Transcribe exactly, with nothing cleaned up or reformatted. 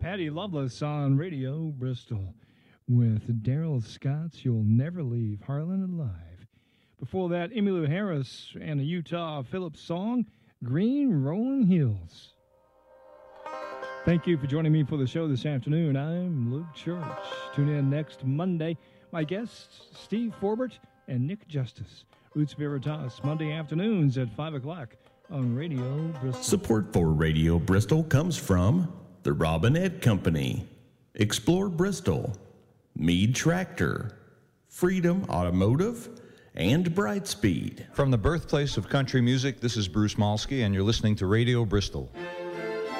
Patty Loveless on Radio Bristol with Daryl Scott's You'll Never Leave Harlan Alive. Before that, Emmylou Harris and a Utah Phillips song, Green Rolling Hills. Thank you for joining me for the show this afternoon. I'm Luke Church. Tune in next Monday. My guests, Steve Forbert and Nick Justice. Roots Veritas, Monday afternoons at five o'clock on Radio Bristol. Support for Radio Bristol comes from the Robin Ed Company, Explore Bristol, Mead Tractor, Freedom Automotive, and Brightspeed. From the birthplace of country music, this is Bruce Malsky, and you're listening to Radio Bristol.